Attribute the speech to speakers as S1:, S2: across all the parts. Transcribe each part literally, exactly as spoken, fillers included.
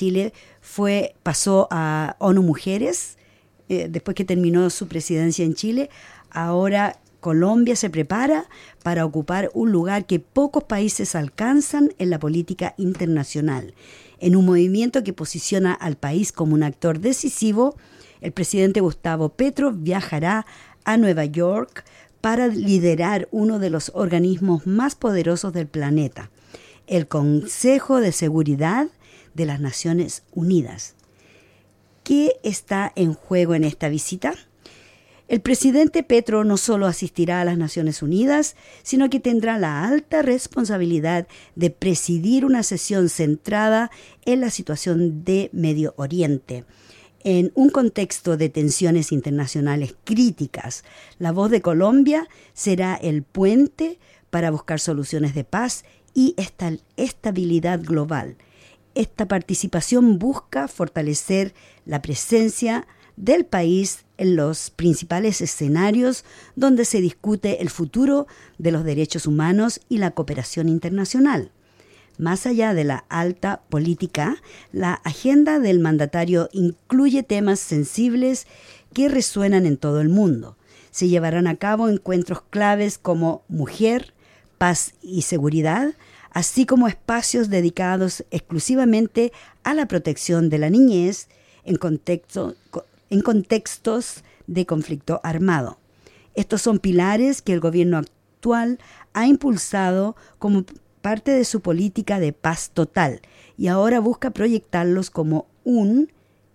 S1: Chile fue, pasó a ONU Mujeres, eh, después que terminó su presidencia en Chile. Ahora Colombia se prepara para ocupar un lugar que pocos países alcanzan en la política internacional. En un movimiento que posiciona al país como un actor decisivo, el presidente Gustavo Petro viajará a Nueva York para liderar uno de los organismos más poderosos del planeta, el Consejo de Seguridad de las Naciones Unidas. ¿Qué está en juego en esta visita? El presidente Petro no solo asistirá a las Naciones Unidas, sino que tendrá la alta responsabilidad de presidir una sesión centrada en la situación de Medio Oriente. En un contexto de tensiones internacionales críticas, la voz de Colombia será el puente para buscar soluciones de paz y esta estabilidad global. Esta participación busca fortalecer la presencia del país en los principales escenarios donde se discute el futuro de los derechos humanos y la cooperación internacional. Más allá de la alta política, la agenda del mandatario incluye temas sensibles que resuenan en todo el mundo. Se llevarán a cabo encuentros claves como mujer, paz y seguridad, así como espacios dedicados exclusivamente a la protección de la niñez en, contexto, en contextos de conflicto armado. Estos son pilares que el gobierno actual ha impulsado como parte de su política de paz total y ahora busca proyectarlos como un,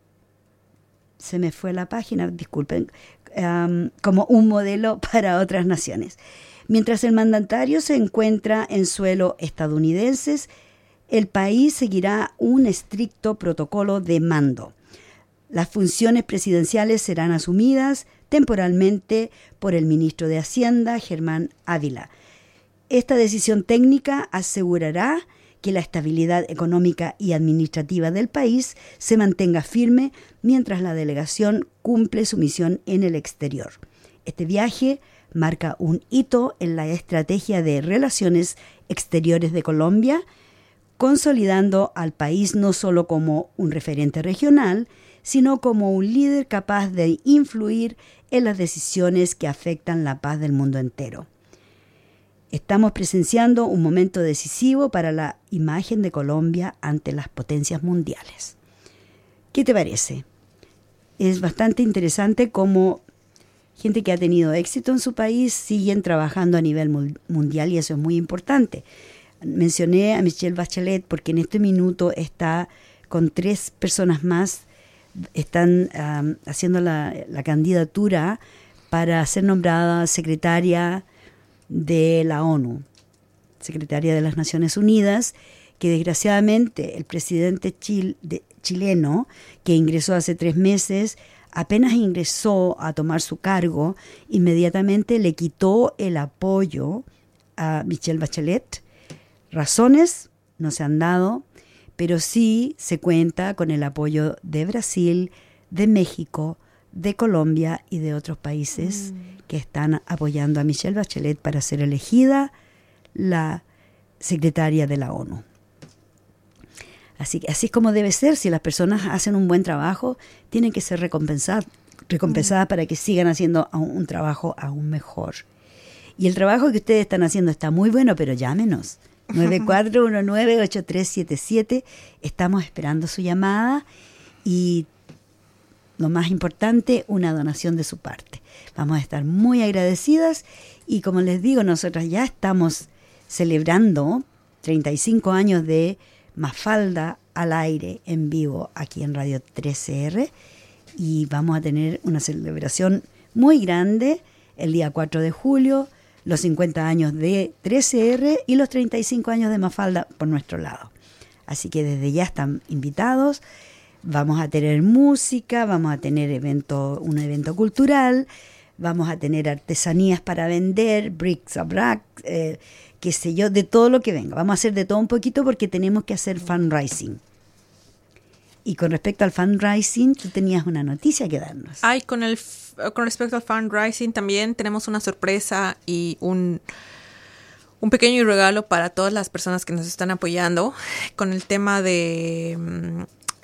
S1: se me fue la página, disculpen, um, como un modelo para otras naciones. Mientras el mandatario se encuentra en suelo estadounidense, el país seguirá un estricto protocolo de mando. Las funciones presidenciales serán asumidas temporalmente por el ministro de Hacienda, Germán Ávila. Esta decisión técnica asegurará que la estabilidad económica y administrativa del país se mantenga firme mientras la delegación cumple su misión en el exterior. Este viaje marca un hito en la estrategia de relaciones exteriores de Colombia, consolidando al país no solo como un referente regional, sino como un líder capaz de influir en las decisiones que afectan la paz del mundo entero. Estamos presenciando un momento decisivo para la imagen de Colombia ante las potencias mundiales. ¿Qué te parece? Es bastante interesante cómo gente que ha tenido éxito en su país siguen trabajando a nivel mundial y eso es muy importante. Mencioné a Michelle Bachelet porque en este minuto está con tres personas más, están um, haciendo la, la candidatura para ser nombrada secretaria de la ONU, secretaria de las Naciones Unidas, que desgraciadamente el presidente chil, de, chileno, que ingresó hace tres meses, apenas ingresó a tomar su cargo, inmediatamente le quitó el apoyo a Michelle Bachelet. Razones no se han dado, pero sí se cuenta con el apoyo de Brasil, de México, de Colombia y de otros países mm. que están apoyando a Michelle Bachelet para ser elegida la secretaria de la ONU. Así, así es como debe ser. Si las personas hacen un buen trabajo, tienen que ser recompensadas, recompensadas mm. para que sigan haciendo un trabajo aún mejor. Y el trabajo que ustedes están haciendo está muy bueno, pero llámenos. nueve cuatro uno nueve ocho tres siete siete. Estamos esperando su llamada y lo más importante, una donación de su parte. Vamos a estar muy agradecidas y como les digo, nosotras ya estamos celebrando treinta y cinco años de Mafalda al aire en vivo aquí en Radio trece erre y vamos a tener una celebración muy grande el día cuatro de julio, los cincuenta años de trece erre y los treinta y cinco años de Mafalda por nuestro lado. Así que desde ya están invitados. Vamos a tener música, vamos a tener evento, un evento cultural, vamos a tener artesanías para vender, bricks of rack, eh, qué sé yo, de todo lo que venga. Vamos a hacer de todo un poquito porque tenemos que hacer fundraising. Y con respecto al fundraising, tú tenías una noticia que darnos.
S2: Ay, con el con respecto al fundraising también tenemos una sorpresa y un un pequeño regalo para todas las personas que nos están apoyando con el tema de